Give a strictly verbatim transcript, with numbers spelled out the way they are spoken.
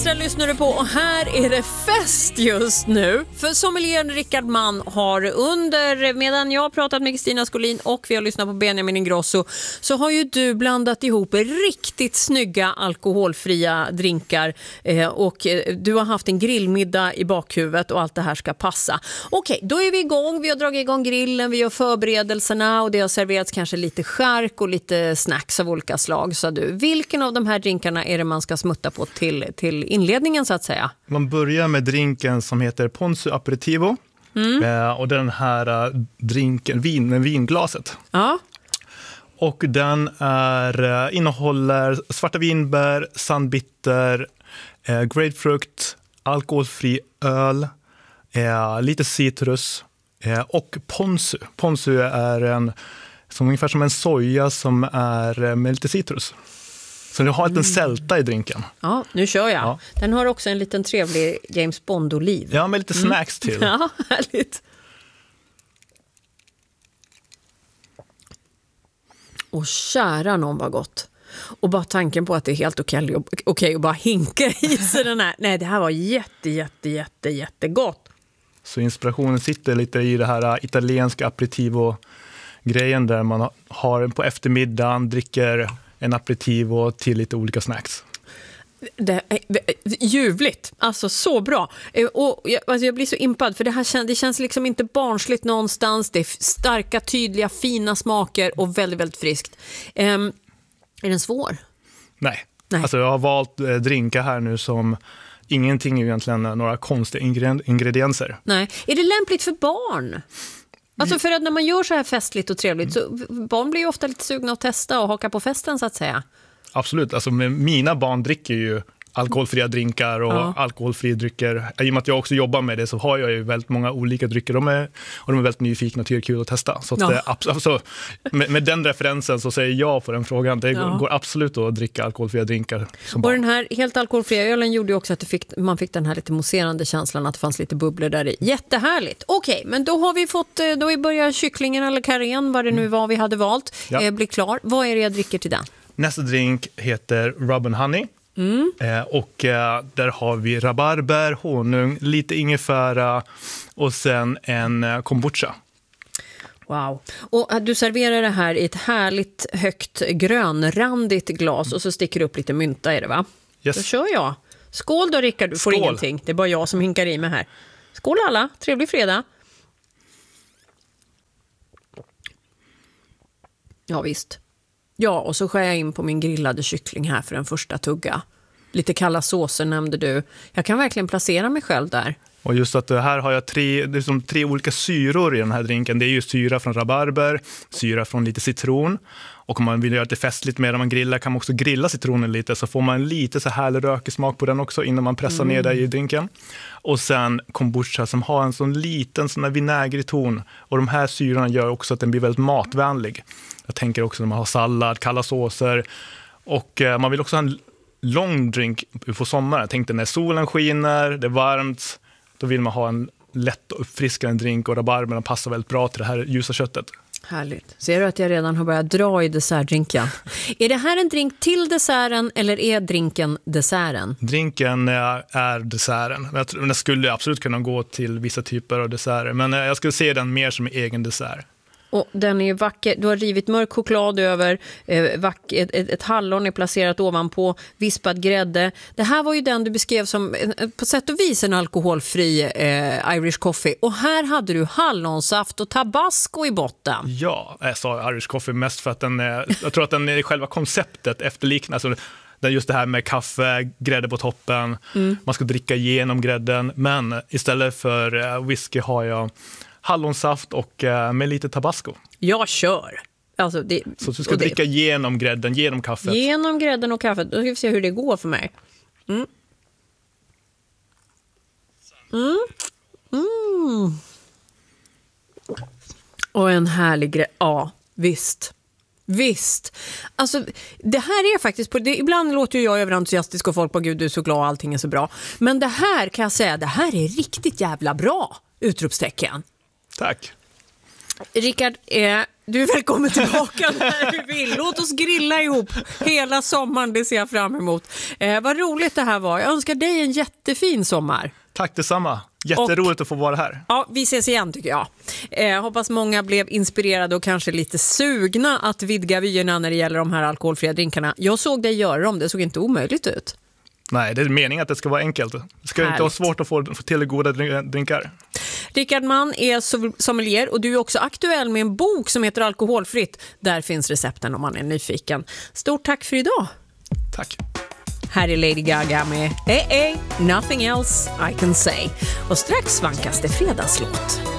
Lyssnar du på och här är det fest just nu. För sommelieren Rickard Mann har under, medan jag har pratat med Kristina Skolin och vi har lyssnat på Benjamin Ingrosso, så har ju du blandat ihop riktigt snygga alkoholfria drinkar eh, och du har haft en grillmiddag i bakhuvudet och allt det här ska passa. Okej, då är vi igång, vi har dragit igång grillen, vi gör förberedelserna och det har serverats kanske lite skärk och lite snacks av olika slag. Så du, vilken av de här drinkarna är det man ska smutta på till, till inledningen så att säga? Man börjar med drinken som heter Ponzu Aperitivo mm. eh, och den här uh, drinken, vin med vinglaset. Ja. Och den är, uh, innehåller svarta vinbär, sandbitter, eh, grapefrukt, alkoholfri öl, eh, lite citrus eh, och ponzu. Ponzu är en, som ungefär som en soja som är med lite citrus. Så du har en mm. sälta i drinken. Ja, nu kör jag. Ja. Den har också en liten trevlig James Bond-oliv. Ja, med lite snacks mm. till. Ja, härligt. Och kära någon var gott. Och bara tanken på att det är helt okej okay, okay, att bara hinka i sig den här. Nej, det här var jätte, jätte, jätte, jättegott. Så inspirationen sitter lite i det här italienska aperitivo-grejen där man har på eftermiddagen, dricker en aperitivo till lite olika snacks. Det är ljuvligt, alltså så bra. Och jag, alltså jag blir så impad för det här känns, det känns liksom inte barnsligt någonstans. Det är starka, tydliga, fina smaker och väldigt, väldigt friskt. Um, är den svår? Nej. Nej. Alltså jag har valt eh, drinka här nu som ingenting är egentligen några konstiga ingredienser. Nej. Är det lämpligt för barn? Alltså för att när man gör så här festligt och trevligt så barn blir ju ofta lite sugna att testa och haka på festen så att säga. Absolut, alltså mina barn dricker ju alkoholfria drinkar och ja. alkoholfria drycker. I och med att jag också jobbar med det så har jag ju väldigt många olika drycker. De är, och de är väldigt nyfikna och tycker det är kul att testa. Så att ja. det, alltså, med, med den referensen så säger jag på den frågan. Det ja. går absolut att dricka alkoholfria drinkar som och barn. Den här helt alkoholfria ölen gjorde ju också att det fick, man fick den här lite mousserande känslan att det fanns lite bubblor där i. Jättehärligt. Okej, men då har vi fått, då vi börjar kycklingen eller karén, vad det nu var vi hade valt, ja. eh, bli klar. Vad är det jag dricker till den? Nästa drink heter Rub and Honey. Mm. Eh, och eh, där har vi rabarber, honung, lite ingefära och sen en eh, kombucha. Wow. Och att du serverar det här i ett härligt högt grönrandigt glas och så sticker du upp lite mynta i det, va? Yes. Då kör jag. Skål då, Rickard, du får Skål. ingenting. Det är bara jag som hinkar i mig här. Skål alla, trevlig fredag. Ja visst. Ja, och så skär jag in på min grillade kyckling här för en första tugga. Lite kalla såser nämnde du. Jag kan verkligen placera mig själv där. Och just att här har jag tre, det är som tre olika syror i den här drinken. Det är ju syra från rabarber, syra från lite citron. Och om man vill göra det festligt med när man grillar kan man också grilla citronen lite. Så får man lite så härlig rökig smak på den också innan man pressar mm. ner det i drinken. Och sen kombucha som har en sån liten sån här vinägrig ton. Och de här syrorna gör också att den blir väldigt matvänlig. Jag tänker också när man har sallad, kalla såser. Och eh, man vill också ha en lång drink på sommaren. Jag tänkte när solen skiner, det är varmt. Då vill man ha en lätt och uppfriskande drink och rabarberna passar väldigt bra till det här ljusa köttet. Härligt. Ser du att jag redan har börjat dra i dessertdrinken? Är det här en drink till desserten eller är drinken desserten? Drinken är desserten. Jag tror, den skulle absolut kunna gå till vissa typer av desserter. Men jag skulle se den mer som egen dessert. Och den är vacker. Du har rivit mörk choklad över, eh, vack, ett, ett, ett hallon är placerat ovanpå, vispad grädde. Det här var ju den du beskrev som eh, på sätt och vis en alkoholfri eh, Irish coffee. Och här hade du hallonsaft och tabasco i botten. Ja, jag sa Irish coffee mest för att den är, jag tror att den är själva konceptet efterliknar. Alltså, det är just det här med kaffe, grädde på toppen. Mm. Man ska dricka igenom grädden. Men istället för eh, whisky har jag hallonsaft och uh, med lite tabasco. Jag kör. Alltså det, så du ska dricka det. genom grädden, genom kaffet. Genom grädden och kaffet. Då ska vi se hur det går för mig. Mm. Mm. Mm. Och en härlig grej. Ja, visst. Visst. Alltså, det här är faktiskt på det, ibland låter ju jag överentusiastisk och folk på gud du är så glad och allting är så bra. Men det här kan jag säga, det här är riktigt jävla bra. Utropstecken. Tack. Rickard, eh, Du är välkommen tillbaka när du vill. Låt oss grilla ihop hela sommaren, det ser jag fram emot. Eh, vad roligt det här var. Jag önskar dig en jättefin sommar. Tack detsamma. Jätteroligt och, att få vara här. Ja, vi ses igen tycker jag. Eh, hoppas många blev inspirerade och kanske lite sugna att vidga vyerna när det gäller de här alkoholfria drinkarna. Jag såg dig göra dem, det såg inte omöjligt ut. Nej, det är meningen att det ska vara enkelt. Det ska Härligt. Inte vara svårt att få, få till goda drinkar. Rickard Mann är sommelier och du är också aktuell med en bok som heter Alkoholfritt. Där finns recepten om man är nyfiken. Stort tack för idag. Tack. Här är Lady Gaga med A A, Nothing Else I Can Say. Och strax vankas det fredagslåt.